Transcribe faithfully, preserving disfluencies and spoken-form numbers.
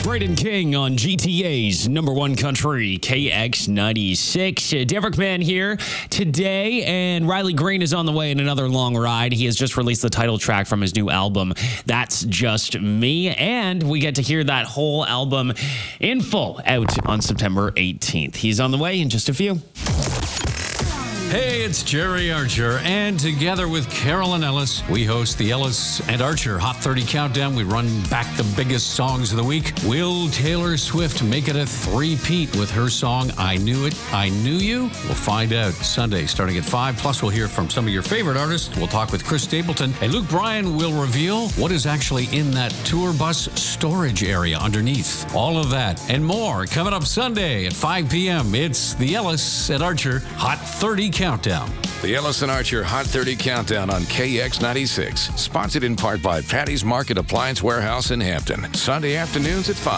Braden King on G T A's number one country, K X ninety-six. Uh, Derek Mann here today, and Riley Green is on the way in another long ride. He has just released the title track from his new album, That's Just Me, and we get to hear that whole album in full out on September eighteenth. He's on the way in just a few. Hey, it's Jerry Archer, and together with Carolyn Ellis, we host the Ellis and Archer Hot thirty Countdown. We run back the biggest songs of the week. Will Taylor Swift make it a three-peat with her song, I Knew It, I Knew You? We'll find out Sunday starting at five. Plus, we'll hear from some of your favorite artists. We'll talk with Chris Stapleton, and Luke Bryan will reveal what is actually in that tour bus storage area underneath. All of that and more coming up Sunday at five p.m. It's the Ellis and Archer Hot thirty Countdown. The Ellis and Archer Hot thirty Countdown on K X ninety-six. Sponsored in part by Patty's Market Appliance Warehouse in Hampton. Sunday afternoons at five.